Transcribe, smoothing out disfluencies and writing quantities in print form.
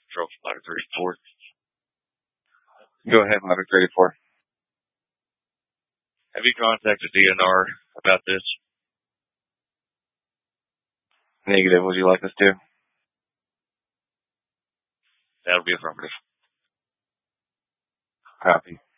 Patrol Flight 34. Go ahead, Maverick 34. Have you contacted DNR about this? Negative. Would you like us to? That'll be affirmative. Copy.